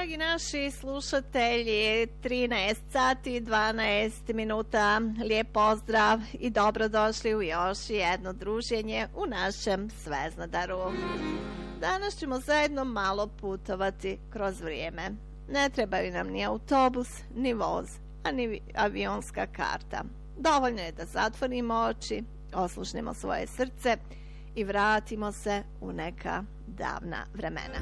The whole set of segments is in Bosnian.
Dragi naši slušatelji, 13 sati 12 minuta, lijep pozdrav i dobrodošli u još jedno druženje u našem Sveznadaru. Danas ćemo zajedno malo putovati kroz vrijeme. Ne trebaju nam ni autobus, ni voz, a ni avionska karta. Dovoljno je da zatvorimo oči, oslušnemo svoje srce i vratimo se u neka davna vremena.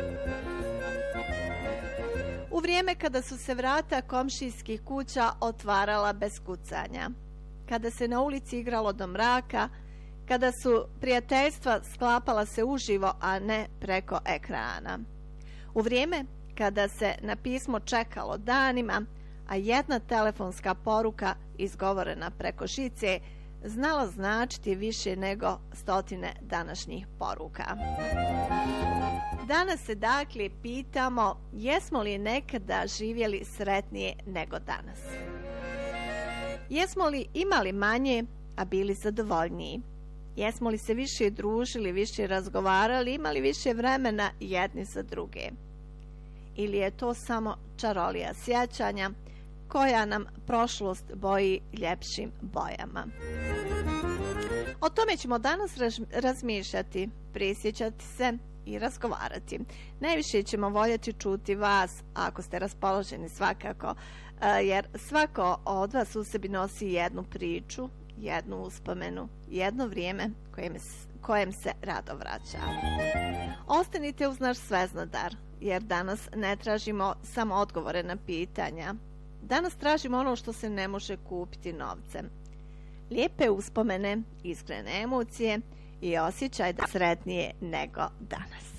U vrijeme kada su se vrata komšijskih kuća otvarala bez kucanja, kada se na ulici igralo do mraka, kada su prijateljstva sklapala se uživo, a ne preko ekrana. U vrijeme kada se na pismo čekalo danima, a jedna telefonska poruka izgovorena preko žice znala značiti više nego stotine današnjih poruka. Danas se dakle pitamo, jesmo li nekada živjeli sretnije nego danas? Jesmo li imali manje, a bili zadovoljniji? Jesmo li se više družili, više razgovarali, imali više vremena jedni za druge? Ili je to samo čarolija sjećanja koja nam prošlost boji ljepšim bojama? O tome ćemo danas razmišljati, prisjećati se i razgovarati. Najviše ćemo voljeti čuti vas, ako ste raspoloženi svakako, jer svako od vas u sebi nosi jednu priču, jednu uspomenu, jedno vrijeme kojem se rado vraća. Ostanite uz naš Sveznadar, jer danas ne tražimo samo odgovore na pitanja. Danas tražimo ono što se ne može kupiti novcem. Lijepe uspomene, iskrene emocije i osjećaj da sretnije nego danas.